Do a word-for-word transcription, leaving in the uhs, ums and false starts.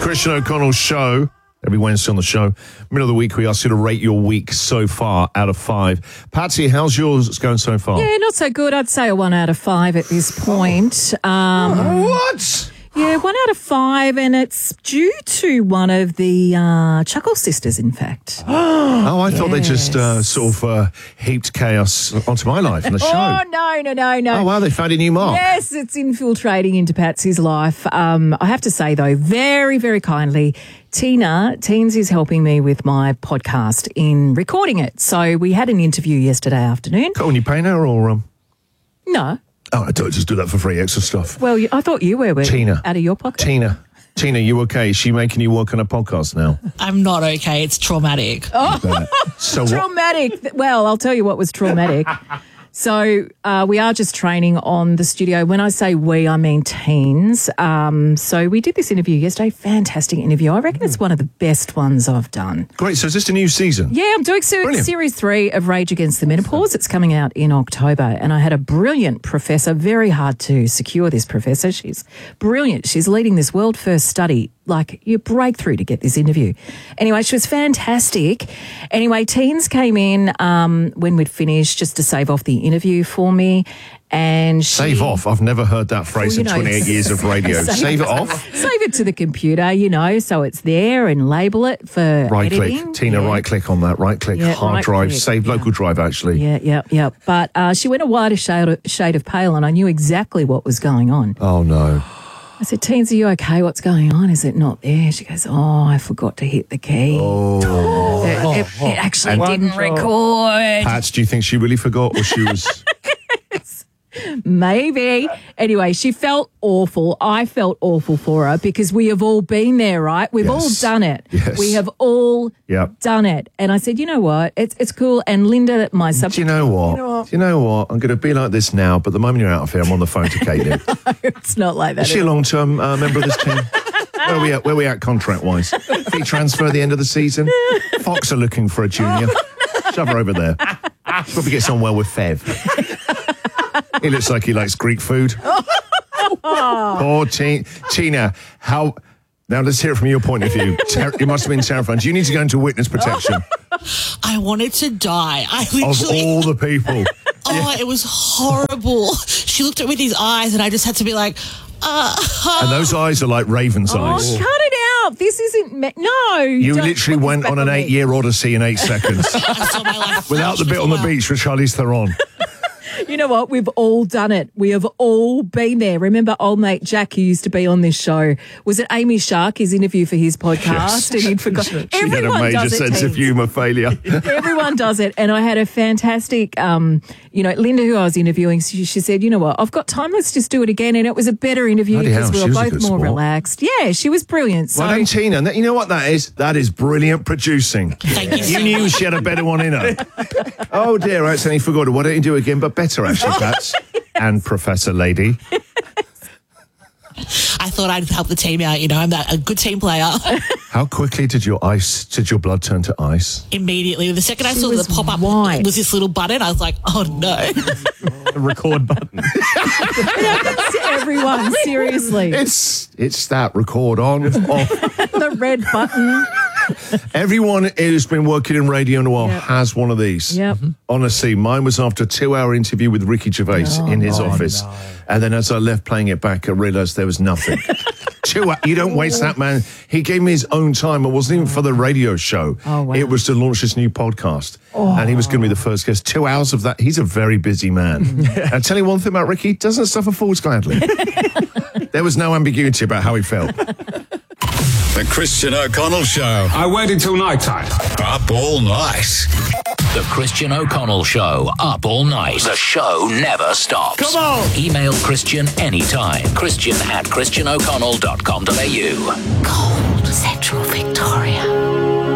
Christian O'Connell Show. Every Wednesday on the show. Middle of the week, we ask you to rate your week so far out of five. Patsy, how's yours going so far? Yeah, not so good. I'd say a one out of five at this point. Um, what? Yeah, one out of five, and it's due to one of the uh, Chuckle sisters, in fact. Oh, I thought Yes. they just uh, sort of uh, heaped chaos onto my life in the show. Oh, no, no, no, no. Oh, wow, they found a new mark. Yes, it's infiltrating into Patsy's life. Um, I have to say, though, very, very kindly, Tina, Teens is helping me with my podcast in recording it. So we had an interview yesterday afternoon. Got any pain her or... Um... No. Oh, I don't just do that for free extra stuff. Well, you, I thought you were, were Tina. out of your pocket. Tina. Tina, you okay? Is she making you work on a podcast now? I'm not okay. It's traumatic. Oh, so what? traumatic. Well, I'll tell you what was traumatic. So uh, we are just training on the studio. When I say we, I mean teens. Um, so we did this interview yesterday. Fantastic interview. I reckon it's one of the best ones I've done. Great. So is this a new season? Yeah, I'm doing se- Brilliant. series three of Rage Against the Menopause. It's coming out in October. And I had a brilliant professor. Very hard to secure this professor. She's brilliant. She's leading this world first study. Like, your breakthrough to get this interview. Anyway, she was fantastic. Anyway, teens came in um, when we'd finished just to save off the interview for me. And she, Save off. I've never heard that phrase Well, you in know, twenty-eight years of radio. save- Save it off. Save it to the computer, you know, so it's there, and label it for Right editing. click. Tina, Yeah. right click on that. Right click. Yeah, Hard right drive. click. Save Yeah. local drive, actually. Yeah, yeah, yeah. But uh, she went a wider shade of, shade of pale, and I knew exactly what was going on. Oh, no. I said, Teens, are you okay? What's going on? Is it not there? She goes, oh, I forgot to hit the key. Oh. It, it, it actually didn't record. Pats, do you think she really forgot or she was... Maybe. Anyway, she felt awful. I felt awful for her because we have all been there, right? We've Yes. all done it. Yes. We have all Yep. done it. And I said, you know what? It's it's cool. And Linda, my Do subject, you know what? Do you know what? I'm going to be like this now, but the moment you're out of here, I'm on the phone to Caitlin. it's not like that. Is she a long-term uh, member of this team? Where are we at? Where are we at contract-wise? Fee transfer at the end of the season? Fox are looking for a junior. Shove her over there. Probably gets on well with Fev. He looks like he likes Greek food. Poor Tina. Tina, how... Now, let's hear it from your point of view. Ter- it must have been terrifying. Do you need to go into witness protection? I wanted to die. I Of literally. all the people. Oh, it was horrible. She looked at me with these eyes, and I just had to be like, uh, And those eyes are like raven's Oh, eyes. cut it out. This isn't... Me- no. You don't literally put this went back on an me. eight-year odyssey in eight seconds. I saw my life Without the flash bit on the before. beach with Charlize Theron. You know what? We've all done it. We have all been there. Remember old mate Jack, who used to be on this show? Was it Amy Shark, his interview for his podcast? And he'd forgot. She had Everyone a major does it, sense of teens. humour failure. Everyone does it. And I had a fantastic, um, you know, Linda, who I was interviewing, she, she said, you know what, I've got time, let's just do it again. And it was a better interview Bloody hell, because we she were was a both good more sport. relaxed. Yeah, she was brilliant. So Well done, Tina. And that- You know what that is? That is brilliant producing. Thank you so You knew much. she had a better one in her. Oh, dear, I accidentally forgot it. Why don't you do it again, but better, actually, Pats. And Professor Lady. I thought I'd help the team out. You know, I'm that, a good team player. How quickly did your ice, did your blood turn to ice? Immediately, the second I She saw was the pop up white. was this little button, I was like, oh no. The record button. everyone, seriously, It's it's that record on, off. the red button. Everyone who's been working in radio in a while Yep. has one of these. Yep. Honestly, mine was after a two-hour interview with Ricky Gervais in his office. And then as I left playing it back, I realised there was nothing. Two hours. You don't waste that, man. He gave me his own time. It wasn't even for the radio show. Oh, wow. It was to launch this new podcast. And he was going to be the first guest. Two hours of that. He's a very busy man. I'll tell you one thing about Ricky. He doesn't suffer fools gladly. There was no ambiguity about how he felt. The Christian O'Connell Show. I waited till night time. Up all night. The Christian O'Connell Show, up all night. The show never stops. Come on! Email Christian anytime. Christian at christian o'connell dot com dot a u. Cold Central Victoria.